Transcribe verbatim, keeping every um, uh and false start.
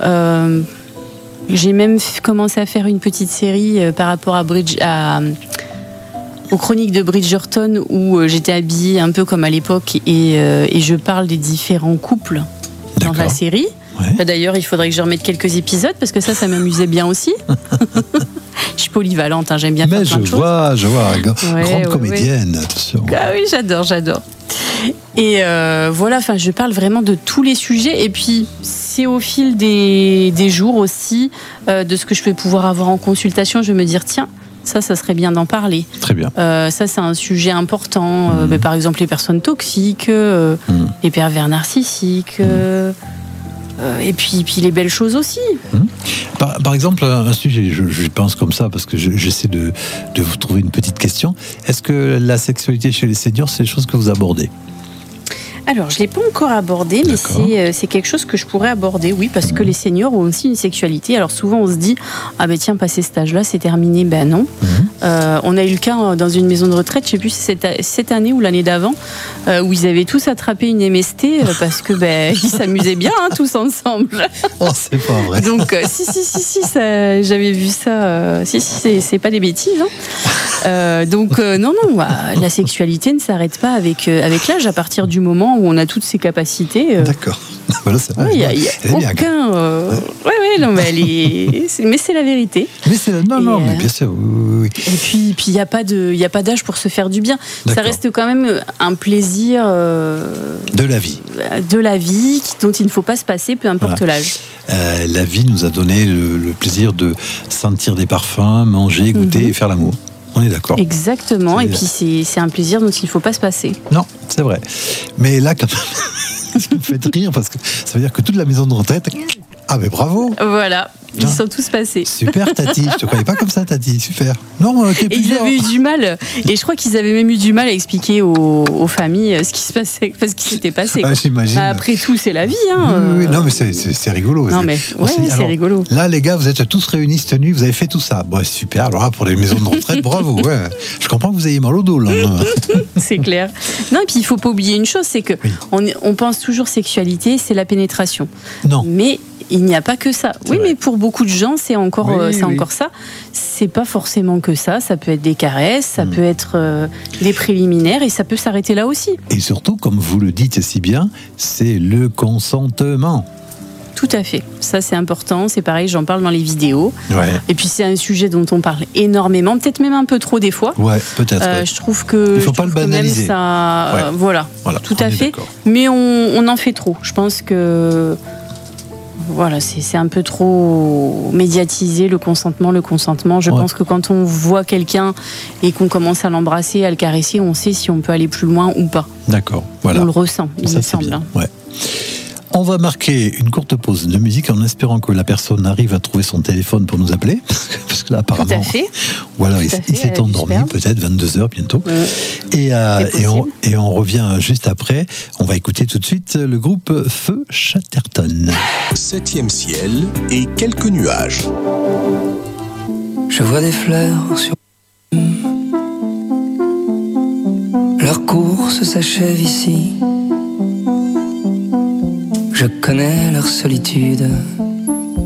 Euh, j'ai même f- commencé à faire une petite série euh, par rapport à Bridge, à, aux chroniques de Bridgerton, où euh, j'étais habillée un peu comme à l'époque et, euh, et je parle des différents couples dans D'accord. la série. Ouais. D'ailleurs, il faudrait que je remette quelques épisodes parce que ça, ça m'amusait bien aussi. Je suis polyvalente, hein, j'aime bien Mais faire je plein de choses. vois, je vois, gra- Ouais, grande ouais, comédienne, attention. Ah oui, j'adore, j'adore. Et euh, voilà, enfin, je parle vraiment de tous les sujets. Et puis, c'est au fil des, des jours aussi, euh, de ce que je vais pouvoir avoir en consultation, je vais me dire, tiens, ça, ça serait bien d'en parler. Très bien. Euh, ça, c'est un sujet important. Euh, bah, par exemple, les personnes toxiques, euh, Mmh. les pervers narcissiques. euh, euh, et puis, puis les belles choses aussi. Par, par exemple, un sujet, je, je pense comme ça, parce que je- j'essaie de, de vous trouver une petite question. Est-ce que la sexualité chez les seniors, c'est des choses que vous abordez ? Alors, je ne l'ai pas encore abordé, mais D'accord. c'est, euh, c'est quelque chose que je pourrais aborder, oui, parce que les seniors ont aussi une sexualité. Alors, souvent, on se dit, ah ben tiens, passé cet âge-là, c'est terminé. Ben non. Mhm. Euh, on a eu le cas dans une maison de retraite, je ne sais plus si c'est cette, cette année ou l'année d'avant, euh, où ils avaient tous attrapé une M S T, euh, parce que ben, ils s'amusaient bien, hein, tous ensemble. Oh, c'est pas vrai. Donc, euh, si, si, si, si, ça, j'avais vu ça. euh, si, si, c'est, c'est pas des bêtises. Hein. Euh, donc, euh, non, non, bah, la sexualité ne s'arrête pas avec, euh, avec l'âge, à partir du moment où on a toutes ces capacités. euh, D'accord. Voilà, c'est vrai. il n'y a, il y a Elle est bien. aucun. Euh... Ouais, ouais, non, mais, elle est... c'est- mais c'est la vérité. Mais c'est, non, Et, non, euh, mais bien sûr, oui, oui, oui. Et puis, puis il n'y a pas de, il y a pas d'âge pour se faire du bien. Ça D'accord. reste quand même un plaisir euh, De la vie. de la vie qui- dont il ne faut pas se passer, peu importe Voilà. l'âge. Euh, la vie nous a donné le, le plaisir de sentir des parfums, manger, goûter Mhm. et faire l'amour. On est d'accord. Exactement. C'est- Et puis c'est, c'est un plaisir dont il ne faut pas se passer. Non, c'est vrai. Mais là, quand ça me fait rire parce que ça veut dire que toute la maison de retraite. Ah, mais bravo! Voilà. Ils Bien. sont tous passés. Super, Tati. Je te croyais pas comme ça, Tati. Super. Non, on était Et ils plusieurs. avaient eu du mal, et je crois qu'ils avaient même eu du mal à expliquer aux, aux familles ce qui se passait, ce qui s'était passé. Ah, quoi. j'imagine. Bah, après tout, c'est la vie. Hein. Oui, oui, oui. euh. Non, mais c'est, c'est, c'est rigolo. Non, C'est- mais on ouais, s'est dit, c'est alors, rigolo. Là, les gars, vous êtes tous réunis cette nuit, vous avez fait tout ça. Bon, super. Alors là, pour les maisons de retraite, bravo. Ouais. Je comprends que vous ayez mal au dos, là. C'est clair. Non, et puis il faut pas oublier une chose, c'est que Oui. on, est- on pense toujours sexualité, c'est la pénétration. Non. Mais il n'y a pas que ça. Oui, vrai. mais pour beaucoup de gens, c'est encore, Oui, euh, c'est oui. encore ça. C'est pas forcément que ça. Ça peut être des caresses, ça Hmm. peut être euh, des préliminaires, et ça peut s'arrêter là aussi. Et surtout, comme vous le dites si bien, c'est le consentement. Tout à fait. Ça, c'est important. C'est pareil, j'en parle dans les vidéos. Ouais. Et puis c'est un sujet dont on parle énormément, peut-être même un peu trop des fois. Ouais, peut-être. Euh, ouais. je trouve que Il faut je pas trouve le que même banaliser. ça, euh, Ouais. voilà, Voilà, tout on à est fait. d'accord. Mais on, on en fait trop. Je pense que voilà, c'est c'est un peu trop médiatisé le consentement, le consentement. Je Ouais. pense que quand on voit quelqu'un et qu'on commence à l'embrasser, à le caresser, on sait si on peut aller plus loin ou pas. D'accord. Voilà. On le ressent, il Ça, me c'est semble. bien. hein. Ouais. On va marquer une courte pause de musique en espérant que la personne arrive à trouver son téléphone pour nous appeler. Parce que là, Tout apparemment, à fait. voilà, il, Tout à il fait, s'est euh, endormi, j'espère. peut-être vingt-deux heures bientôt. Euh, Et, euh, c'est et, on, possible. et on revient juste après. On va écouter tout de suite le groupe Feu Chatterton. Septième ciel et quelques nuages. Je vois des fleurs sur leur course s'achève ici. Je connais leur solitude